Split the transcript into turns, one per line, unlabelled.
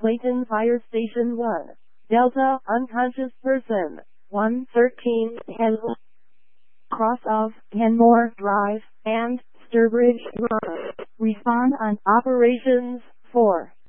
Clayton Fire Station 1. Delta, unconscious person. 113 Kenmore. Cross of Kenmore Drive and Sturbridge Road. Respond on operations 4.